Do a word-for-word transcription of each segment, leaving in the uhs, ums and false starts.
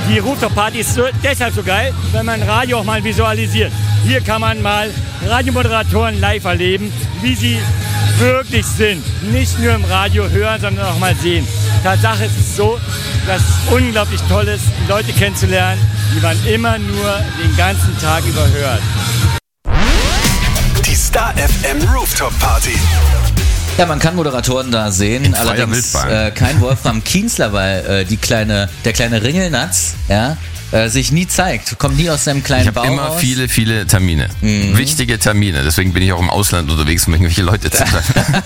die Rooftop-Party ist so, deshalb so geil, wenn man Radio auch mal visualisiert. Hier kann man mal Radiomoderatoren live erleben, wie sie wirklich sind. Nicht nur im Radio hören, sondern auch mal sehen. Tatsache ist es so, dass es unglaublich toll ist, Leute kennenzulernen, die man immer nur den ganzen Tag über hört. Die Star F M Rooftop Party. Ja, man kann Moderatoren da sehen, allerdings äh, kein Wolfram Kienzler, weil äh, die kleine, der kleine Ringelnatz, ja, äh, sich nie zeigt, kommt nie aus seinem kleinen Bau raus. Ich habe immer viele, viele Termine, mhm. wichtige Termine, deswegen bin ich auch im Ausland unterwegs, um irgendwelche Leute zu treffen.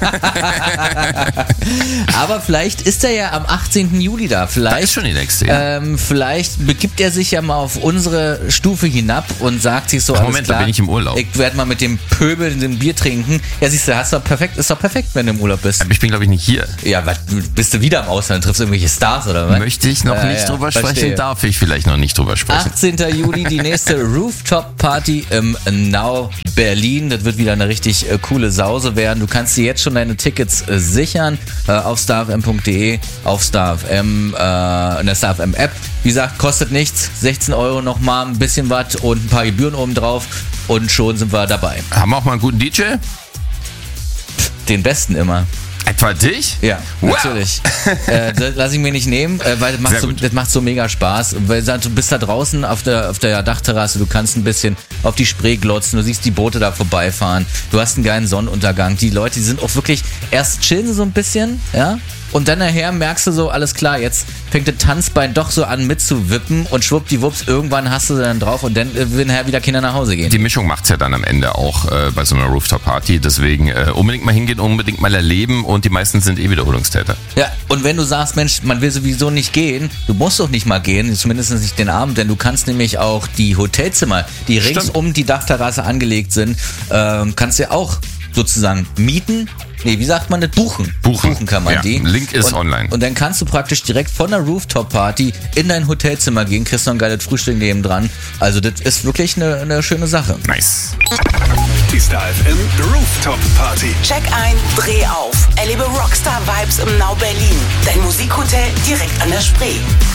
Aber vielleicht ist er ja am achtzehnten Juli da, vielleicht. Da ist schon die nächste, ja. ähm, Vielleicht begibt er sich ja mal auf unsere Stufe hinab und sagt sich so, alles Moment, klar, da bin ich im Urlaub. Ich werde mal mit dem Pöbel ein Bier trinken. Ja, siehst du, hast doch perfekt, ist doch perfekt, wenn du im Urlaub bist. Aber ich bin, glaube ich, nicht hier. Ja, was, bist du wieder im Ausland, triffst du irgendwelche Stars oder was? Möchte ich noch äh, nicht ja, drüber verstehe. sprechen, darf ich vielleicht noch nicht drüber sprechen. achtzehnten Juli, die nächste Rooftop-Party im Now Berlin. Das wird wieder eine richtig äh, coole Sause werden. Du kannst dir jetzt schon deine Tickets äh, sichern äh, auf starfm punkt de, auf starfm, äh, in der StarFM-App. Wie gesagt, kostet nichts. sechzehn Euro nochmal, ein bisschen was und ein paar Gebühren oben drauf und schon sind wir dabei. Haben wir auch mal einen guten D J? Den besten immer. Etwa dich? Ja, wow. Natürlich. äh, das lasse ich mir nicht nehmen, äh, weil das macht, so, das macht so mega Spaß. Weil du bist da draußen auf der, auf der Dachterrasse, du kannst ein bisschen auf die Spree glotzen, du siehst die Boote da vorbeifahren, du hast einen geilen Sonnenuntergang. Die Leute, die sind auch wirklich, erst chillen sie so ein bisschen, ja, und dann nachher merkst du so, alles klar, jetzt fängt das Tanzbein doch so an mitzuwippen und schwuppdiwupps, irgendwann hast du sie dann drauf und dann äh, will nachher wieder Kinder nach Hause gehen. Die Mischung macht's ja dann am Ende auch äh, bei so einer Rooftop-Party, deswegen äh, unbedingt mal hingehen, unbedingt mal erleben und die meisten sind eh Wiederholungstäter. Ja, und wenn du sagst, Mensch, man will sowieso nicht gehen, du musst doch nicht mal gehen, zumindest nicht den Abend, denn du kannst nämlich auch die Hotelzimmer, die rings Stimmt. um die Dachterrasse angelegt sind, ähm, kannst du ja auch sozusagen mieten. Nee, wie sagt man das? Buchen. Buchen. Buchen kann man ja, die. Link ist und, online. Und dann kannst du praktisch direkt von der Rooftop-Party in dein Hotelzimmer gehen, kriegst noch ein geiles Frühstück neben dran. Also das ist wirklich eine, eine schöne Sache. Nice. Die Star F M Rooftop Party. Check ein, dreh auf. Erlebe Rockstar-Vibes im Now Berlin. Dein Musikhotel direkt an der Spree.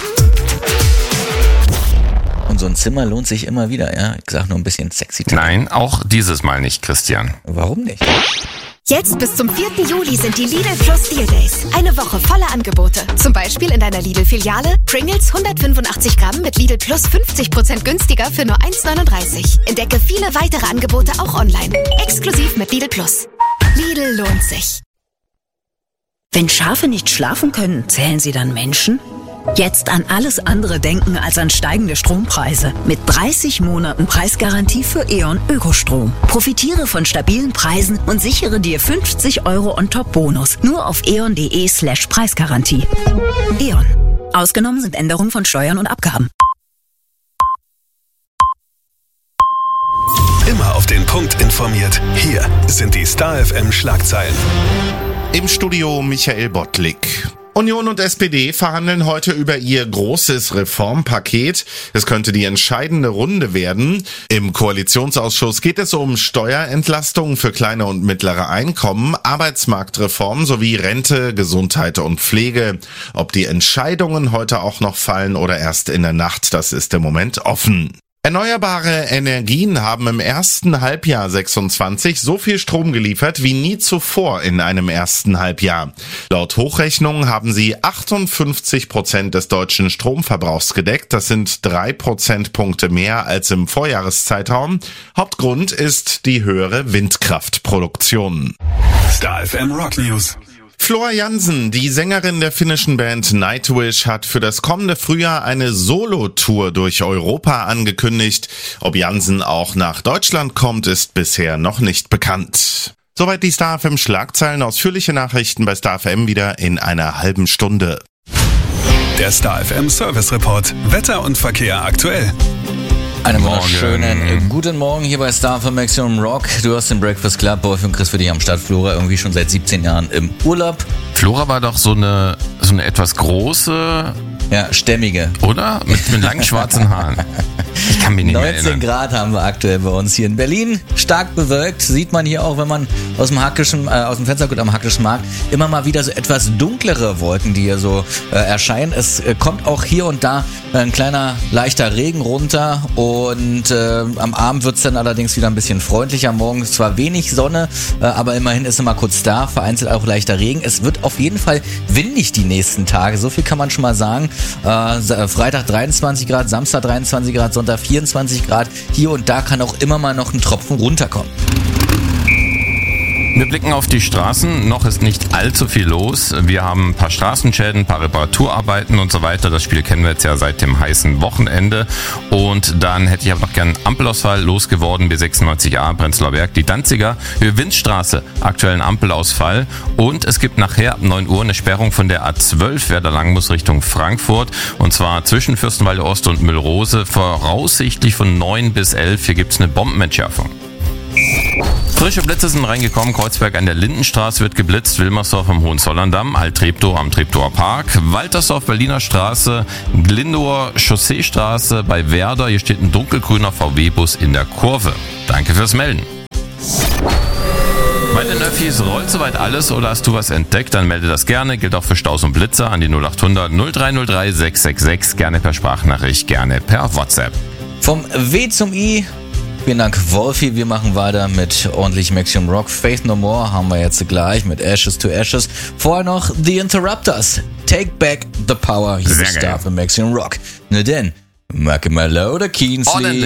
Und so ein Zimmer lohnt sich immer wieder, ja. Ich sag nur ein bisschen sexy. Nein, auch dieses Mal nicht, Christian. Warum nicht? Jetzt bis zum vierten Juli sind die Lidl Plus Deal Days. Eine Woche voller Angebote. Zum Beispiel in deiner Lidl-Filiale Pringles hundertfünfundachtzig Gramm mit Lidl Plus fünfzig Prozent günstiger für nur eins neununddreißig. Entdecke viele weitere Angebote auch online. Exklusiv mit Lidl Plus. Lidl lohnt sich. Wenn Schafe nicht schlafen können, zählen sie dann Menschen? Jetzt an alles andere denken als an steigende Strompreise. Mit dreißig Monaten Preisgarantie für E.ON Ökostrom. Profitiere von stabilen Preisen und sichere dir fünfzig Euro on top Bonus. Nur auf eon.de slash Preisgarantie. E.ON. Ausgenommen sind Änderungen von Steuern und Abgaben. Immer auf den Punkt informiert. Hier sind die Star F M Schlagzeilen. Im Studio Michael Bottlik. Union und S P D verhandeln heute über ihr großes Reformpaket. Es könnte die entscheidende Runde werden. Im Koalitionsausschuss geht es um Steuerentlastungen für kleine und mittlere Einkommen, Arbeitsmarktreform sowie Rente, Gesundheit und Pflege. Ob die Entscheidungen heute auch noch fallen oder erst in der Nacht, das ist im Moment offen. Erneuerbare Energien haben im ersten Halbjahr sechsundzwanzig so viel Strom geliefert wie nie zuvor in einem ersten Halbjahr. Laut Hochrechnung haben sie achtundfünfzig Prozent des deutschen Stromverbrauchs gedeckt. Das sind drei Prozentpunkte mehr als im Vorjahreszeitraum. Hauptgrund ist die höhere Windkraftproduktion. Star F M Rock News. Floor Jansen, die Sängerin der finnischen Band Nightwish, hat für das kommende Frühjahr eine Solo-Tour durch Europa angekündigt. Ob Jansen auch nach Deutschland kommt, ist bisher noch nicht bekannt. Soweit die Star F M Schlagzeilen. Ausführliche Nachrichten bei Star F M wieder in einer halben Stunde. Der Star F M Service Report. Wetter und Verkehr aktuell. Einen wunderschönen äh, guten Morgen hier bei Star F M Maximum Rock. Du hast den Breakfast Club, Wolf und Chris für dich am Start. Flora irgendwie schon seit siebzehn Jahren im Urlaub. Flora war doch so eine so eine etwas große Ja, stämmige. Oder? Mit, mit langen schwarzen Haaren. Ich kann mich nicht mehr erinnern. neunzehn Grad haben wir aktuell bei uns hier in Berlin. Stark bewölkt. Sieht man hier auch, wenn man aus dem Hackischen, äh, aus dem Fenster guckt am Hackischen Markt, immer mal wieder so etwas dunklere Wolken, die hier so äh, erscheinen. Es äh, kommt auch hier und da ein kleiner leichter Regen runter und äh, am Abend wird es dann allerdings wieder ein bisschen freundlicher. Morgens zwar wenig Sonne, äh, aber immerhin ist immer kurz da. Vereinzelt auch leichter Regen. Es wird auf jeden Fall windig die nächsten Tage. So viel kann man schon mal sagen. Äh, Freitag dreiundzwanzig Grad, Samstag dreiundzwanzig Grad, Sonntag vierundzwanzig Grad. Hier und da kann auch immer mal noch ein Tropfen runterkommen. Wir blicken auf die Straßen. Noch ist nicht allzu viel los. Wir haben ein paar Straßenschäden, ein paar Reparaturarbeiten und so weiter. Das Spiel kennen wir jetzt ja seit dem heißen Wochenende. Und dann hätte ich aber noch gerne einen Ampelausfall losgeworden. B sechsundneunzig a, Prenzlauer Berg, die Danziger, Höhe Windstraße, aktuellen Ampelausfall. Und es gibt nachher ab neun Uhr eine Sperrung von der A zwölf, wer da lang muss Richtung Frankfurt. Und zwar zwischen Fürstenwalde Ost und Müllrose, voraussichtlich von neun bis elf. Hier gibt es eine Bombenentschärfung. Frische Blitze sind reingekommen. Kreuzberg an der Lindenstraße wird geblitzt. Wilmersdorf am Hohenzollern-Damm. Alt-Treptow am Treptower Park. Waltersdorf Berliner Straße. Glindower Chausseestraße bei Werder. Hier steht ein dunkelgrüner V W-Bus in der Kurve. Danke fürs Melden. Bei den Öffis rollt soweit alles oder hast du was entdeckt, dann melde das gerne. Gilt auch für Staus und Blitzer an die null acht hundert null drei null drei sechs sechs sechs. Gerne per Sprachnachricht, gerne per WhatsApp. Vom W zum I. Vielen Dank, Wolfi. Wir machen weiter mit ordentlich Maximum Rock. Faith No More haben wir jetzt gleich mit Ashes to Ashes. Vorher noch The Interrupters. Take Back the Power. Hier ist Star für Maximum Rock. Ne denn, Mac Mallow oder Keensley.